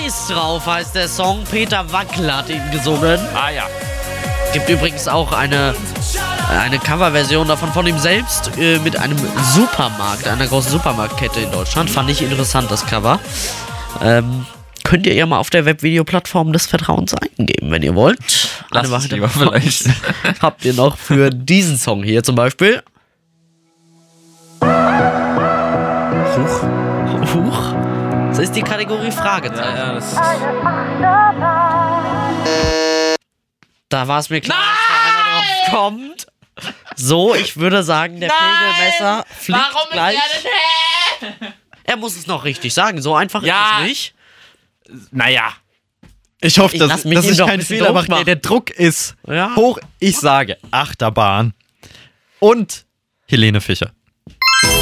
Scheiß drauf heißt der Song. Peter Wackler hat ihn gesungen. Ah ja. Gibt übrigens auch eine Coverversion davon von ihm selbst mit einem Supermarkt, einer großen Supermarktkette in Deutschland. Fand ich interessant, das Cover. Könnt ihr ja mal auf der Webvideoplattform des Vertrauens eingeben, wenn ihr wollt. Lasst es lieber vielleicht. Habt ihr noch für diesen Song hier zum Beispiel. Huch. Das ist die Kategorie Fragezeichen. Ja, das Da war es mir klar, dass da einer drauf kommt. So, ich würde sagen, der Pegelmesser fliegt gleich. Er muss es noch richtig sagen. So einfach ist es nicht. Naja. Ich hoffe, dass mich ich doch ein keinen bisschen Fehler Druck mache. machen. Der Druck ist Ja. hoch. Ich sage Achterbahn und Helene Fischer.